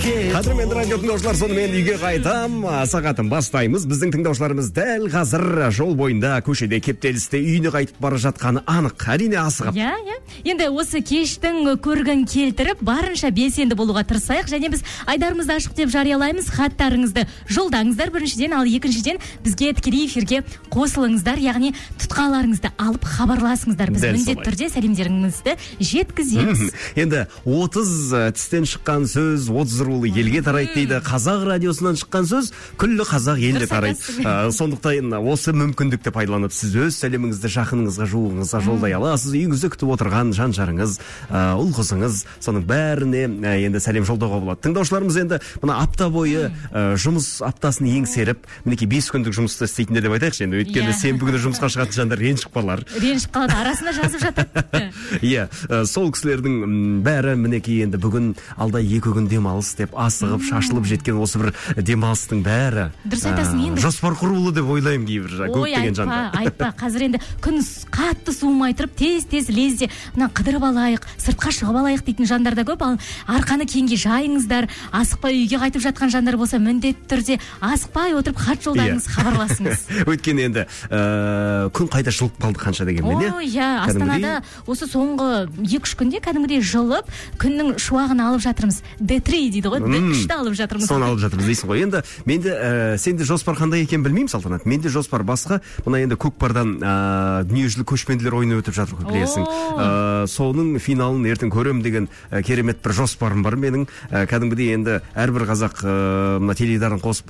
Қадірмен радио тыңдаушылар, сонымен үйге қайтам. Сағатын бастаймыз. Біздің тыңдаушыларымыз дәл қазір жол бойында, көшеде, кептелісте үйіне қайтып бара жатқаны анық. Әрине асығып. Иә. Енді осы кештің көргін келтіріп, барынша белсенді болуға тырысайық. Және біз айдарымызды ашық деп жариялаймыз. Хаттарыңызды жолдаңыздар біріншіден, ал екіншіден бізге тікелей эфирге қосылыңыздар. Яғни тұтқаларыңызды алып хабарласыңыздар. Біз міндетті түрде сәлемдеріңізді жеткіземіз. Енді 30 тістен шыққан сөз 30 рулы елге тарайды дейді. Қазақ радиосынан шыққан сөз күллі қазақ елге тарайды. Сондықтан осы мүмкіндікті пайдаланып, сіз өз сәлеміңізді жақыныңызға, жуығыңызға жолдай аласыз. Үйіңізде күтіп отырған жан-жарыңыз, ұл қызыңыз, соның бәріне енді сәлем жолдауға болады. Тыңдаушыларымыз енді мына апта бойы жұмыс аптасын еңсеріп, мінекей 5 күндік жұмысты істейтіндер деп айтайықшы енді. Өйткені сенбі күні жұмысқа шығатын жандар ренжіп қалар. Ренжіп қалады, арасында жазып жатады. Иә, сол кісілердің бәрі мінекей енді бүгін алда 2 күн демалыс деп асығып, шашылып жеткен осы бір демалыстың бәрі. Дұрыс айтасың енді. Жоспар құрулы деп ойлаймын кейбір көптеген жандар. Айтпа, қазір енді күн қатты суымай тұрып, тез лезде қыдырып алайық, сыртқа шығып алайық дейтін жандар да көп. Ал арқаны кеңге жайыңыздар, асықпай үйге қайтып жатқан жандар болса, міндетті түрде асықпай отырып хат жолдаңыз, хабарласыңыз. Өйткені енді күн қайда жылып қалды қанша дегенмен, иә, Астанада осы соңғы 2-3 күнде кәдімгідей жылып, күннің шуағын алып жатырмыз. D3 дейді ғой, D3-ті алып жатырмыз. Соны алып жатырмыз дейсің ғой. Енді менде сенде жоспар қандай екен білмеймін, Салтанат. Менде жоспар басқа. Мына енді көкпардан дүниежүзілік көшпенділер ойыны өтіп жатыр ғой, білесің. Соның финалын ертең көрем деген керемет бір жоспарым бар менің. Кәдімгідей енді әрбір қазақ мына теледидарын қосып